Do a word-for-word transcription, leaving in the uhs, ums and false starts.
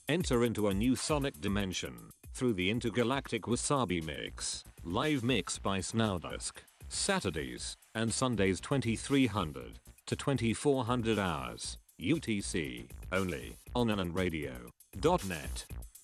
Enter into a new sonic dimension through the intergalactic Wasabi Mix. Live mix by Snowdusk. Saturdays and Sundays twenty-three hundred to twenty-four hundred hours U T C only on alan radio dot net.